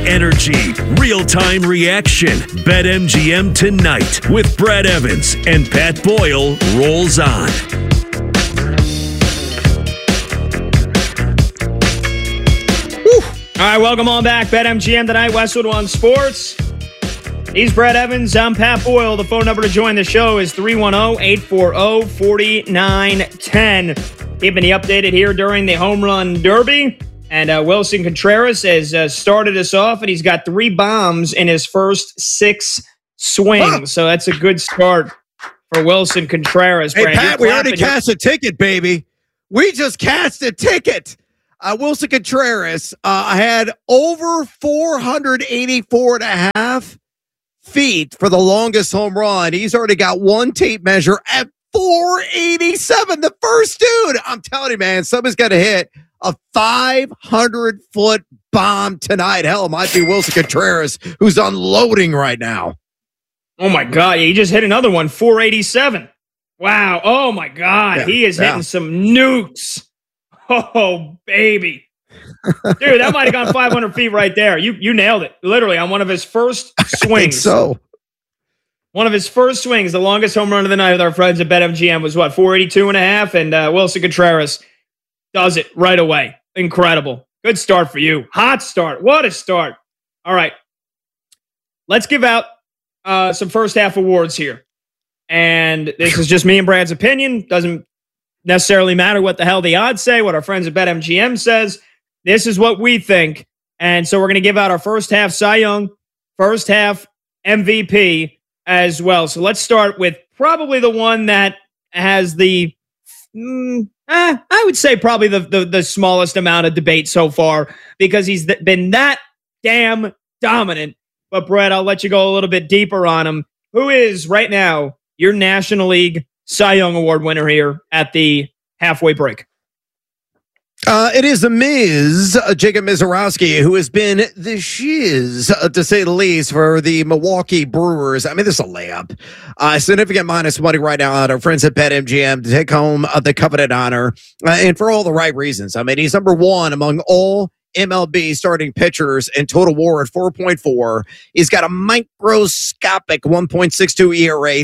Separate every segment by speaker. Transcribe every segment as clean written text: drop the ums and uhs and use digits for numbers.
Speaker 1: energy, real-time reaction. BetMGM Tonight with Brad Evans and Pat Boyle rolls on.
Speaker 2: All right, welcome on back. BetMGM Tonight, Westwood One Sports. He's Brad Evans. I'm Pat Boyle. The phone number to join the show is 310-840-4910. Keeping you updated here during the Home Run Derby. And Wilson Contreras has started us off, and he's got 3 bombs in his first 6 swings. So that's a good start for Wilson Contreras.
Speaker 3: Hey,
Speaker 2: Brad,
Speaker 3: Pat, we already cast a ticket, baby. We just cast a ticket. Wilson Contreras had over 484.5 feet for the longest home run. He's already got one tape measure at 487. The first dude. I'm telling you, man, somebody's got to hit a 500-foot bomb tonight. Hell, it might be Wilson Contreras who's unloading right now.
Speaker 2: Oh, my God. He just hit another one, 487. Wow. Oh, my God. He is hitting some nukes. Oh, baby. Dude, that might have gone 500 feet right there. You nailed it. Literally, on one of his first swings.
Speaker 3: I think so.
Speaker 2: One of his first swings, the longest home run of the night with our friends at BetMGM was, 482.5? And Wilson Contreras does it right away. Incredible. Good start for you. Hot start. What a start. All right. Let's give out some first half awards here. And this is just me and Brad's opinion. Doesn't necessarily matter what the hell the odds say, what our friends at BetMGM says. This is what we think. And so we're going to give out our first half Cy Young, first half MVP as well. So let's start with probably the one that has the, I would say probably the smallest amount of debate so far, because he's been that damn dominant. But Brett, I'll let you go a little bit deeper on him. Who is right now your National League Cy Young Award winner here at the halfway break?
Speaker 3: It is a Miz, Jacob Misiorowski, who has been the shiz, to say the least, for the Milwaukee Brewers. I mean, this is a layup. Significant minus money right now at our friends at BetMGM to take home the coveted honor, and for all the right reasons. I mean, he's number 1 among all MLB starting pitchers in total WAR at 4.4. He's got a microscopic 1.62 ERA,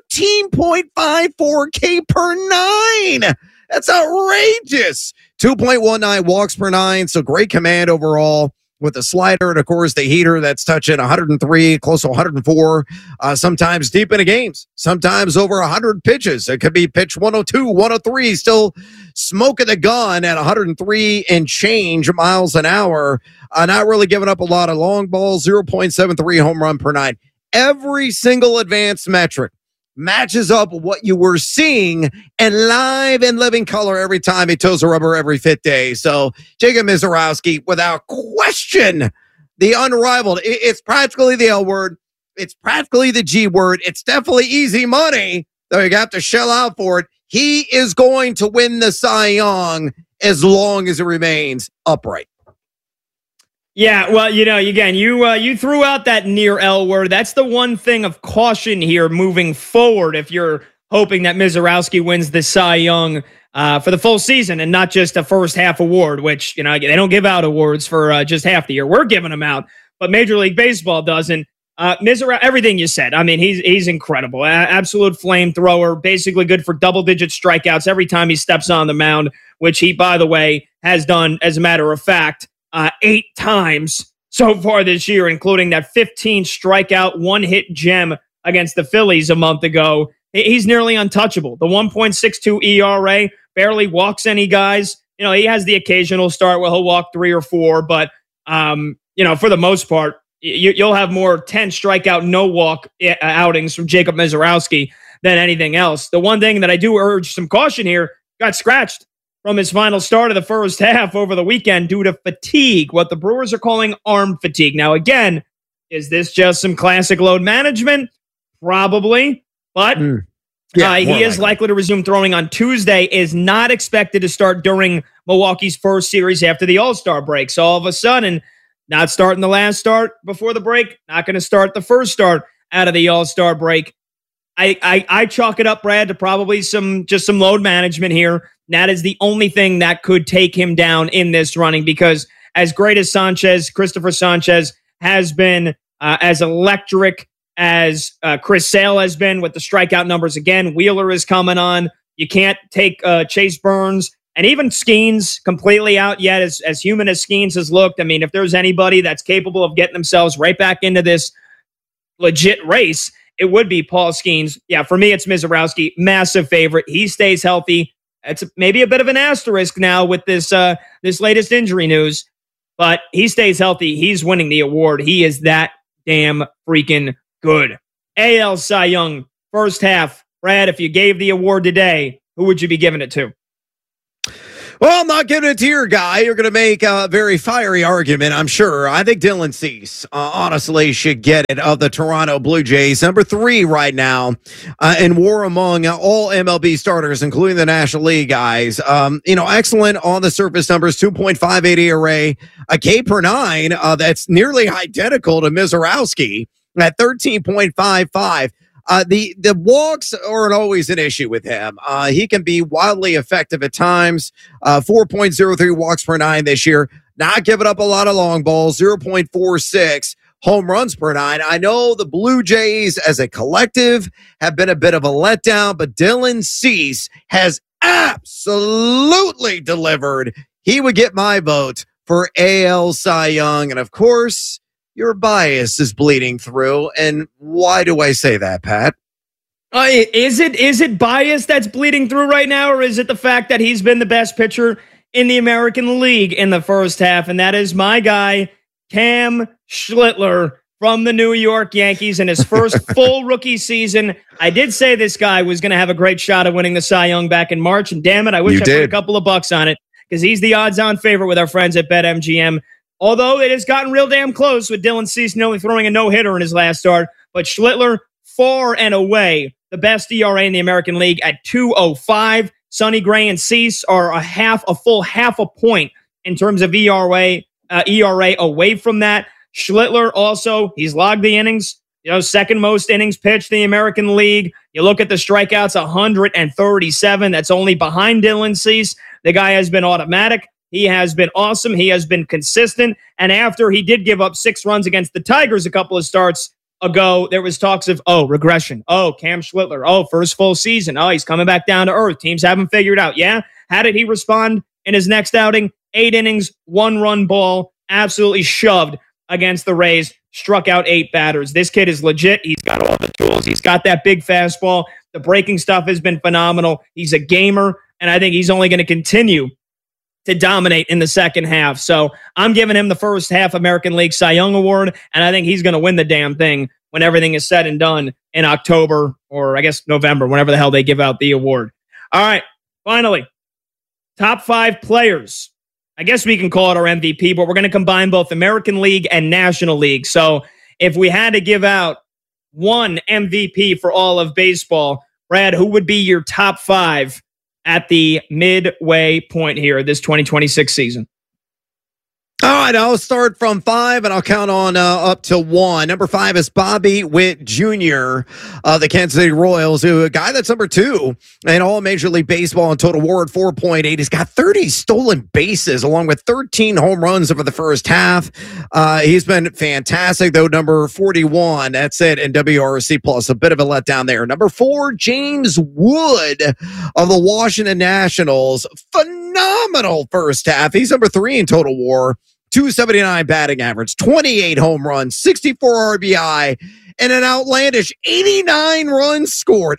Speaker 3: 13.54 K per 9. That's outrageous. 2.19 walks per 9. So great command overall with the slider. And of course, the heater that's touching 103, close to 104, sometimes deep into games, sometimes over 100 pitches. It could be pitch 102, 103, still smoking the gun at 103 and change miles an hour. Not really giving up a lot of long balls, 0.73 home run per 9. Every single advanced metric matches up with what you were seeing and live and living color every time he toes a rubber every 5th day. So Jacob Misiorowski, without question, the unrivaled. It's practically the L word. It's practically the G word. It's definitely easy money, though you have to shell out for it. He is going to win the Cy Young as long as it remains upright.
Speaker 2: Yeah, well, again, you threw out that near L word. That's the one thing of caution here moving forward if you're hoping that Misiorowski wins the Cy Young for the full season and not just a first half award, which, they don't give out awards for just half the year. We're giving them out, but Major League Baseball doesn't. Everything you said. I mean, he's incredible. Absolute flamethrower, basically good for double-digit strikeouts every time he steps on the mound, which he, by the way, has done, as a matter of fact, 8 times so far this year, including that 15 strikeout, 1-hit gem against the Phillies a month ago. He's nearly untouchable. The 1.62 ERA, barely walks any guys. He has the occasional start where he'll walk 3 or 4, but, for the most part, you'll have more 10 strikeout, no walk outings from Jacob Misiorowski than anything else. The one thing that I do urge some caution here, got scratched from his final start of the first half over the weekend due to fatigue, what the Brewers are calling arm fatigue. Now, again, is this just some classic load management? Probably, but he is likely to resume throwing on Tuesday, is not expected to start during Milwaukee's first series after the All-Star break. So all of a sudden, not starting the last start before the break, not going to start the first start out of the All-Star break. I chalk it up, Brad, to probably some load management here. That is the only thing that could take him down in this running, because as great as Christopher Sanchez has been as electric as Chris Sale has been with the strikeout numbers again. Wheeler is coming on. You can't take Chase Burns and even Skeens completely out yet, as human as Skeens has looked. I mean, if there's anybody that's capable of getting themselves right back into this legit race, it would be Paul Skeens. Yeah, for me, it's Mizorowski. Massive favorite. He stays healthy. It's maybe a bit of an asterisk now with this latest injury news, but he stays healthy. He's winning the award. He is that damn freaking good. AL Cy Young, first half. Brad, if you gave the award today, who would you be giving it to?
Speaker 3: Well, I'm not giving it to your guy. You're going to make a very fiery argument, I'm sure. I think Dylan Cease, honestly, should get it of the Toronto Blue Jays. Number 3 right now in WAR among all MLB starters, including the National League guys. Excellent on the surface numbers, 2.58 ERA, a K per 9. That's nearly identical to Mizorowski at 13.55. The walks aren't always an issue with him. He can be wildly effective at times. 4.03 walks per 9 this year. Not giving up a lot of long balls. 0.46 home runs per 9. I know the Blue Jays as a collective have been a bit of a letdown, but Dylan Cease has absolutely delivered. He would get my vote for AL Cy Young. And of course, your bias is bleeding through. And why do I say that, Pat?
Speaker 2: Is it bias that's bleeding through right now, or is it the fact that he's been the best pitcher in the American League in the first half? And that is my guy, Cam Schlittler from the New York Yankees in his first full rookie season. I did say this guy was going to have a great shot at winning the Cy Young back in March, and damn it, I wish I put a couple of bucks on it, because he's the odds-on favorite with our friends at BetMGM. Although it has gotten real damn close with Dylan Cease nearly throwing a no-hitter in his last start. But Schlittler, far and away, the best ERA in the American League at 2.05. Sonny Gray and Cease are a full half a point in terms of ERA away from that. Schlittler also, he's logged the innings, second most innings pitched in the American League. You look at the strikeouts, 137. That's only behind Dylan Cease. The guy has been automatic. He has been awesome. He has been consistent. And after he did give up 6 runs against the Tigers a couple of starts ago, there was talks of, regression. Cam Schlittler. First full season. He's coming back down to earth. Teams haven't figured out. Yeah. How did he respond in his next outing? 8 innings, 1-run ball, absolutely shoved against the Rays, struck out 8 batters. This kid is legit. He's got all the tools. He's got that big fastball. The breaking stuff has been phenomenal. He's a gamer, and I think he's only going to continue to dominate in the second half. So I'm giving him the first half American League Cy Young Award, and I think he's going to win the damn thing when everything is said and done in October, or I guess November, whenever the hell they give out the award. All right, finally, top 5 players. I guess we can call it our MVP, but we're going to combine both American League and National League. So if we had to give out one MVP for all of baseball, Brad, who would be your top 5 at the midway point here this 2026 season?
Speaker 3: All right, I'll start from 5 and I'll count on up to 1. Number 5 is Bobby Witt Jr. The Kansas City Royals, a guy that's number 2 in all Major League Baseball in total WAR at 4.8. He's got 30 stolen bases along with 13 home runs over the first half. He's been fantastic, though. Number 41, that's it, in WRC plus. A bit of a letdown there. Number 4, James Wood of the Washington Nationals. Phenomenal first half. He's number 3 in total WAR. 279 batting average, 28 home runs, 64 RBI, and an outlandish 89 runs scored.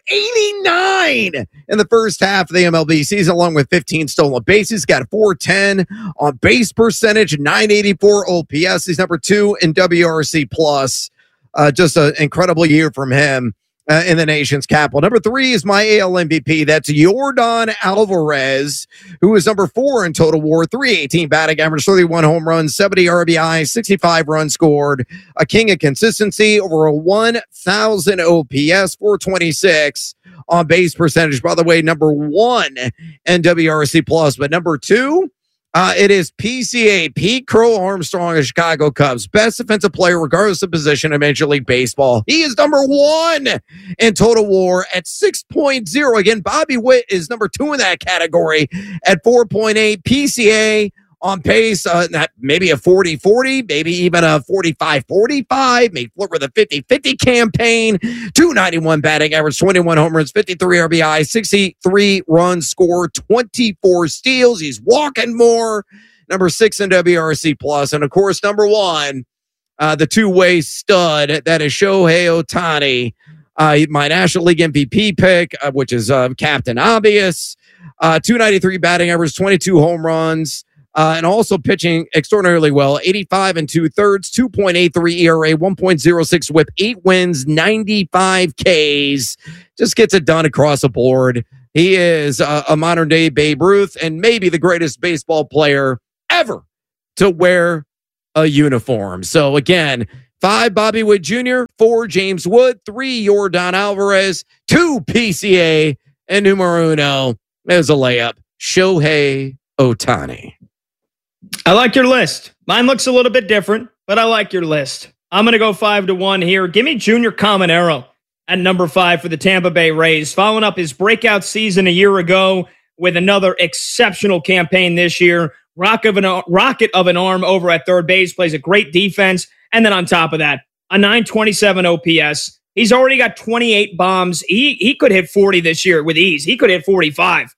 Speaker 3: 89 in the first half of the MLB season, along with 15 stolen bases. Got 410 on base percentage, 984 OPS. He's number 2 in WRC plus. Just an incredible year from him in the nation's capital. Number 3 is my AL MVP. That's Yordan Alvarez, who is number 4 in total WAR, 318 batting average, 31 home runs, 70 RBI, 65 runs scored. A king of consistency, over a 1,000 OPS, 426 on base percentage. By the way, number 1 in WRC plus, but number 2. It is PCA, Pete Crow Armstrong of Chicago Cubs. Best defensive player, regardless of position in Major League Baseball. He is number 1 in total WAR at 6.0. Again, Bobby Witt is number 2 in that category at 4.8. PCA on pace, that maybe a 40-40, maybe even a 45-45, may flirt with a 50-50 campaign, 291 batting average, 21 home runs, 53 RBI, 63 runs scored, 24 steals. He's walking more. Number 6 in WRC plus. And of course, number 1, the two-way stud, that is Shohei Ohtani. My National League MVP pick, which is Captain Obvious. 293 batting average, 22 home runs, and also pitching extraordinarily well. 85 2/3, 2.83 ERA, 1.06 WHIP, 8 wins, 95 Ks. Just gets it done across the board. He is a modern day Babe Ruth and maybe the greatest baseball player ever to wear a uniform. So again, 5, Bobby Witt Jr., 4, James Wood, 3, Yordan Alvarez, 2, PCA, and numero uno, there's a layup, Shohei Ohtani.
Speaker 2: I like your list. Mine looks a little bit different, but I like your list. I'm going to go 5-1 here. Give me Junior Caminero at number 5 for the Tampa Bay Rays, following up his breakout season a year ago with another exceptional campaign this year. Rocket of an arm over at third base, plays a great defense. And then on top of that, a 927 OPS. He's already got 28 bombs. He could hit 40 this year with ease. He could hit 45.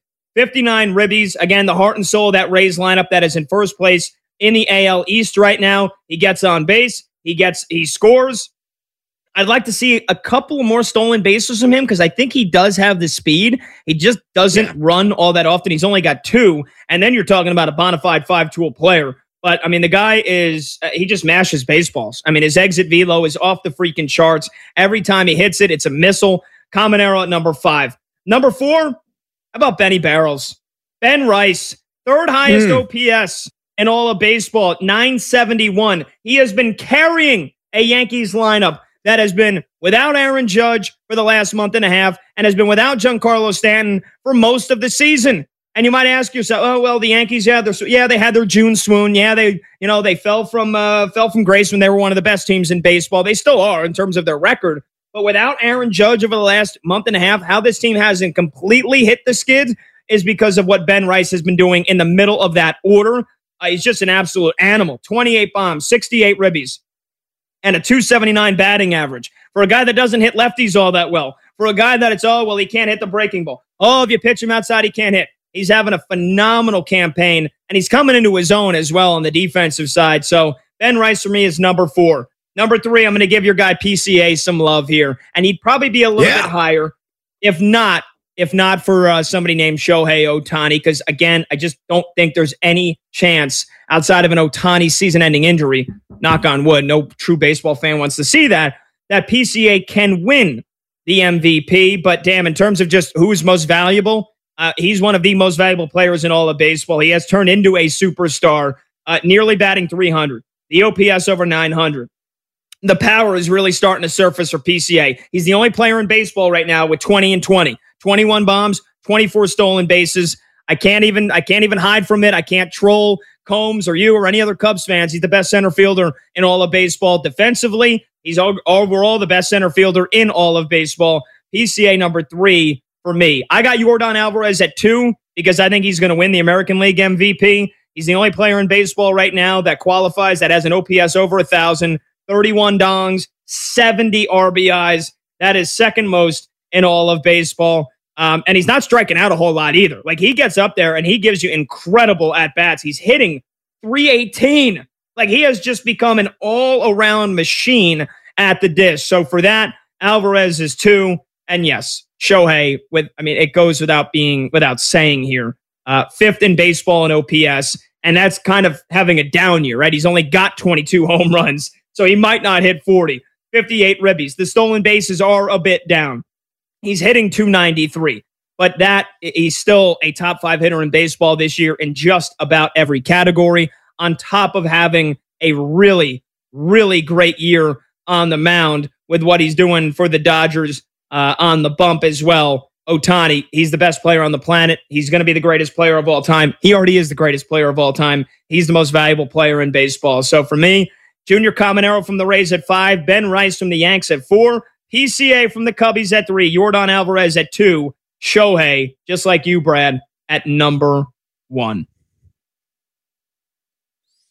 Speaker 2: 59 ribbies. Again, the heart and soul of that Rays lineup that is in first place in the AL East right now. He gets on base. He scores. I'd like to see a couple more stolen bases from him because I think he does have the speed. He just doesn't run all that often. He's only got 2. And then you're talking about a bona fide 5-tool player. But, I mean, the guy is, he just mashes baseballs. I mean, his exit velo is off the freaking charts. Every time he hits it, it's a missile. Caminero at number 5. Number 4, how about Benny Barrels? Ben Rice, third highest OPS in all of baseball, 971. He has been carrying a Yankees lineup that has been without Aaron Judge for the last month and a half and has been without Giancarlo Stanton for most of the season. And you might ask yourself, oh, well, the Yankees, they had their June swoon. Yeah, they fell from grace when they were one of the best teams in baseball. They still are in terms of their record. But without Aaron Judge over the last month and a half, how this team hasn't completely hit the skids is because of what Ben Rice has been doing in the middle of that order. He's just an absolute animal. 28 bombs, 68 ribbies, and a 279 batting average. For a guy that doesn't hit lefties all that well. For a guy that he can't hit the breaking ball. Oh, if you pitch him outside, he can't hit. He's having a phenomenal campaign, and he's coming into his own as well on the defensive side. So Ben Rice for me is number 4. Number 3, I'm going to give your guy PCA some love here, and he'd probably be a little bit higher if not for somebody named Shohei Ohtani, because, again, I just don't think there's any chance outside of an Ohtani season-ending injury, knock on wood, no true baseball fan wants to see that PCA can win the MVP. But, damn, in terms of just who's most valuable, he's one of the most valuable players in all of baseball. He has turned into a superstar, nearly batting 300, the OPS over 900. The power is really starting to surface for PCA. He's the only player in baseball right now with 20 and 20. 21 bombs, 24 stolen bases. I can't even hide from it. I can't troll Combs or you or any other Cubs fans. He's the best center fielder in all of baseball. Defensively, he's overall the best center fielder in all of baseball. PCA number 3 for me. I got Yordan Alvarez at 2 because I think he's going to win the American League MVP. He's the only player in baseball right now that qualifies, that has an OPS over 1,000, 31 dongs, 70 RBIs. That is second most in all of baseball. And he's not striking out a whole lot either. Like, he gets up there and he gives you incredible at-bats. He's hitting 318. Like, he has just become an all-around machine at the dish. So for that, Alvarez is 2. And yes, Shohei, it goes without saying here. 5th in baseball in OPS. And that's kind of having a down year, right? He's only got 22 home runs, so he might not hit 40. 58 ribbies. The stolen bases are a bit down. He's hitting 293, but he's still a top 5 hitter in baseball this year in just about every category, on top of having a really, really great year on the mound with what he's doing for the Dodgers on the bump as well. Ohtani, he's the best player on the planet. He's going to be the greatest player of all time. He already is the greatest player of all time. He's the most valuable player in baseball. So for me, Junior Caminero from the Rays at 5, Ben Rice from the Yanks at 4, PCA from the Cubbies at 3, Yordan Alvarez at 2, Shohei, just like you, Brad, at number 1.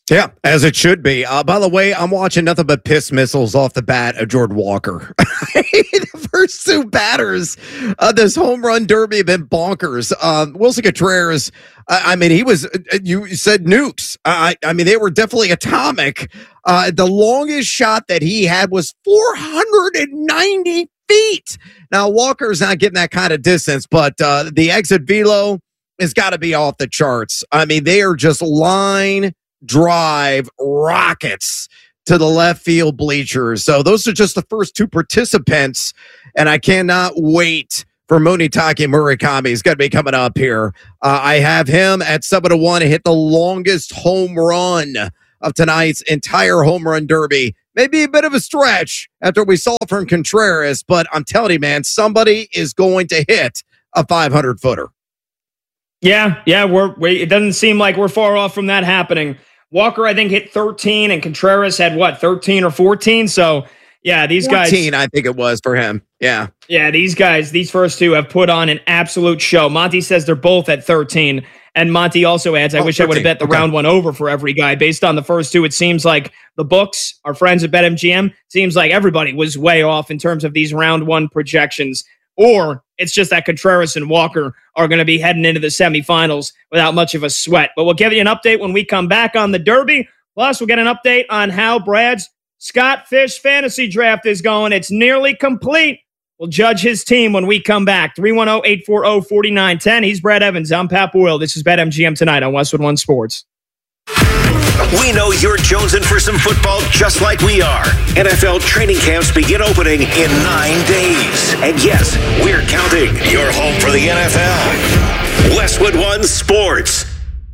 Speaker 3: Yeah, as it should be. By the way, I'm watching nothing but piss missiles off the bat of Jordan Walker. The first two batters of this home run derby have been bonkers. Wilson Contreras, I mean, he was, you said nukes. I mean, they were definitely atomic. The longest shot that he had was 490 feet. Now, Walker's not getting that kind of distance, but the exit velo has got to be off the charts. I mean, they are just line drive rockets to the left field bleachers. So those are just the first two participants, and I cannot wait for Munetake Murakami. He's going to be coming up here. I have him at 7-1 to hit the longest home run of tonight's entire home run derby. Maybe a bit of a stretch after we saw from Contreras, but I'm telling you, man, somebody is going to hit a 500-footer.
Speaker 2: Yeah, it doesn't seem like we're far off from that happening. Walker, I think, hit 13, and Contreras had, 13 or 14? So, yeah, these 14, guys... 14,
Speaker 3: I think it was for him. Yeah.
Speaker 2: Yeah, these guys, these first two have put on an absolute show. Monty says they're both at 13, and Monty also adds, I wish 13. I would have bet the round one over for every guy. Based on the first two, it seems like the books, our friends at BetMGM, seems like everybody was way off in terms of these round one projections. Or it's just that Contreras and Walker are going to be heading into the semifinals without much of a sweat. But we'll give you an update when we come back on the Derby. Plus, we'll get an update on how Brad's Scott Fish fantasy draft is going. It's nearly complete. We'll judge his team when we come back. 310-840-4910. He's Brad Evans. I'm Pat Boyle. This is BetMGM tonight on Westwood One Sports.
Speaker 1: We know you're jonesing for some football just like we are. NFL training camps begin opening in 9 days. And yes, we're counting. You're home for the NFL. Westwood One Sports.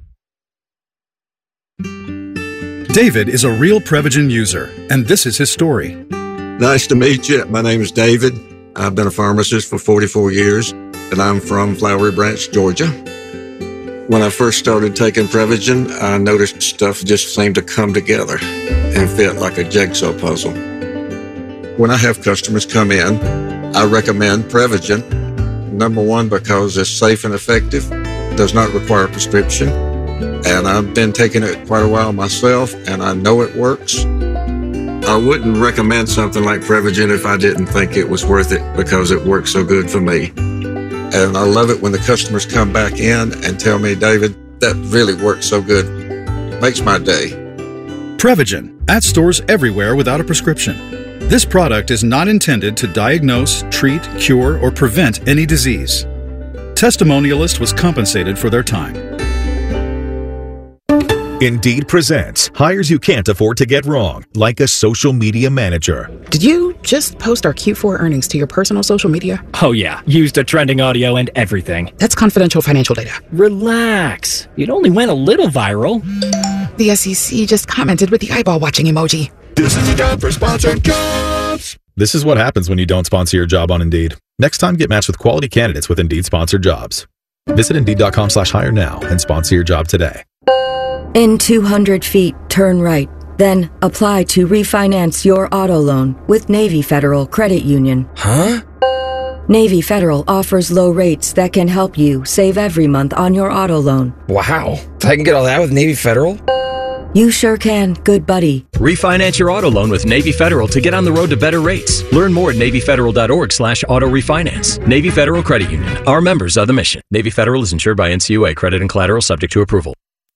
Speaker 4: David is a real Prevagen user, and this is his story.
Speaker 5: Nice to meet you. My name is David. I've been a pharmacist for 44 years, and I'm from Flowery Branch, Georgia. When I first started taking Prevagen, I noticed stuff just seemed to come together and fit like a jigsaw puzzle. When I have customers come in, I recommend Prevagen. Number one, because it's safe and effective, does not require a prescription, and I've been taking it quite a while myself, and I know it works. I wouldn't recommend something like Prevagen if I didn't think it was worth it because it works so good for me. And I love it when the customers come back in and tell me, David, that really works so good. Makes my day.
Speaker 4: Prevagen, at stores everywhere without a prescription. This product is not intended to diagnose, treat, cure, or prevent any disease. Testimonialist was compensated for their time.
Speaker 6: Indeed presents hires you can't afford to get wrong, like a social media manager.
Speaker 7: Did you just post our Q4 earnings to your personal social media?
Speaker 8: Oh yeah, used a trending audio and everything.
Speaker 7: That's confidential financial data.
Speaker 8: Relax. It only went a little viral.
Speaker 7: The SEC just commented with the eyeball watching emoji.
Speaker 6: This is a job for sponsored jobs. This is what happens when you don't sponsor your job on Indeed. Next time, get matched with quality candidates with Indeed sponsored jobs. Visit Indeed.com/hire now and sponsor your job today.
Speaker 9: In 200 feet, turn right. Then apply to refinance your auto loan with Navy Federal Credit Union.
Speaker 10: Huh?
Speaker 9: Navy Federal offers low rates that can help you save every month on your auto loan.
Speaker 10: Wow. I can get all that with Navy Federal?
Speaker 9: You sure can, good buddy.
Speaker 8: Refinance your auto loan with Navy Federal to get on the road to better rates. Learn more at NavyFederal.org/auto refinance. Navy Federal Credit Union. Our members are the mission. Navy Federal is insured by NCUA. Credit and collateral subject to approval.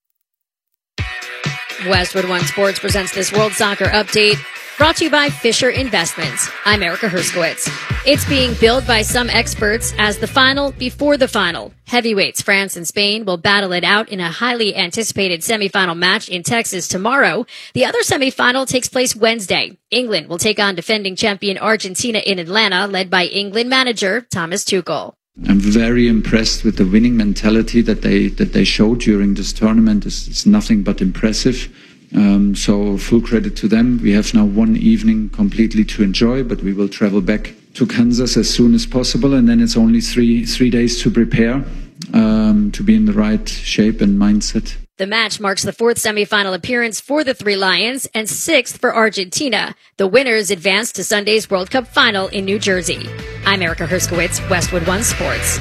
Speaker 11: Westwood One Sports presents this World Soccer Update, brought to you by Fisher Investments. I'm Erica Herskowitz. It's being billed by some experts as the final before the final. Heavyweights France and Spain will battle it out in a highly anticipated semifinal match in Texas tomorrow. The other semifinal takes place Wednesday. England will take on defending champion Argentina in Atlanta, led by England manager Thomas Tuchel.
Speaker 12: I'm very impressed with the winning mentality that they showed during this tournament. It's nothing but impressive. So full credit to them. We have now one evening completely to enjoy, but we will travel back to Kansas as soon as possible, and then it's only three days to prepare to be in the right shape and mindset.
Speaker 11: The match marks the fourth semifinal appearance for the Three Lions and sixth for Argentina. The winners advance to Sunday's World Cup final in New Jersey. I'm Erica Herskowitz, Westwood One Sports.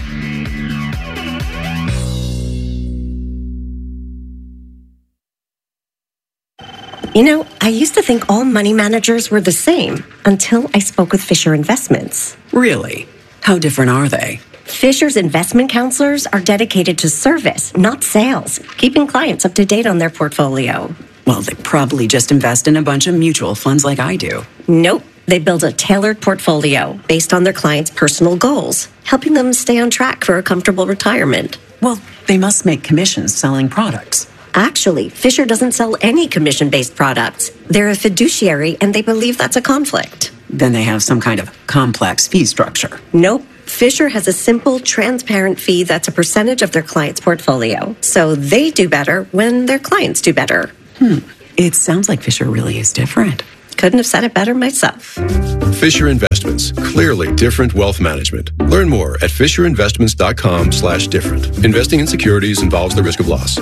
Speaker 13: You know, I used to think all money managers were the same until I spoke with Fisher Investments.
Speaker 14: Really? How different are they?
Speaker 13: Fisher's investment counselors are dedicated to service, not sales, keeping clients up to date on their portfolio.
Speaker 14: Well, they probably just invest in a bunch of mutual funds like I do.
Speaker 13: Nope. They build a tailored portfolio based on their clients' personal goals, helping them stay on track for a comfortable retirement.
Speaker 14: Well, they must make commissions selling products.
Speaker 13: Actually, Fisher doesn't sell any commission-based products. They're a fiduciary, and they believe that's a conflict.
Speaker 14: Then they have some kind of complex fee structure.
Speaker 13: Nope. Fisher has a simple, transparent fee that's a percentage of their client's portfolio. So they do better when their clients do better.
Speaker 14: It sounds like Fisher really is different.
Speaker 13: Couldn't have said it better myself.
Speaker 15: Fisher Investments. Clearly different wealth management. Learn more at FisherInvestments.com/different. Investing in securities involves the risk of loss.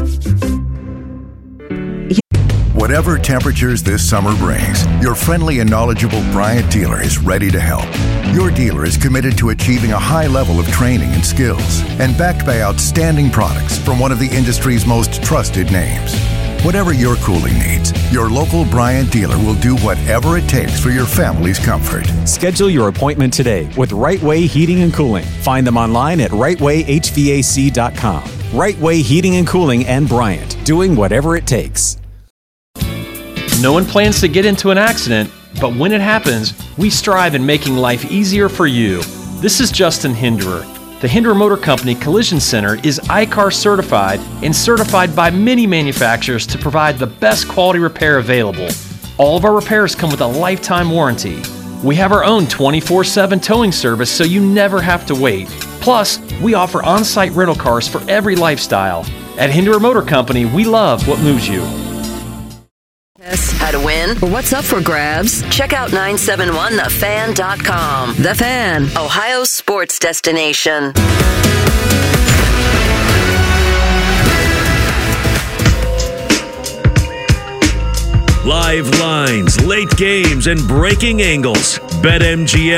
Speaker 16: Whatever temperatures this summer brings, your friendly and knowledgeable Bryant dealer is ready to help. Your dealer is committed to achieving a high level of training and skills and backed by outstanding products from one of the industry's most trusted names. Whatever your cooling needs, your local Bryant dealer will do whatever it takes for your family's comfort.
Speaker 17: Schedule your appointment today with Right Way Heating and Cooling. Find them online at rightwayhvac.com. Right Way Heating and Cooling and Bryant, doing whatever it takes.
Speaker 18: No one plans to get into an accident, but when it happens, we strive in making life easier for you. This is Justin Hinderer. The Hinderer Motor Company Collision Center is ICAR certified and certified by many manufacturers to provide the best quality repair available. All of our repairs come with a lifetime warranty. We have our own 24/7 towing service so you never have to wait. Plus, we offer on-site rental cars for every lifestyle. At Hinderer Motor Company, we love what moves you.
Speaker 19: How to win or what's up for grabs? Check out 971thefan.com. The Fan, Ohio's sports destination.
Speaker 20: Live lines, late games, and breaking angles. BetMGM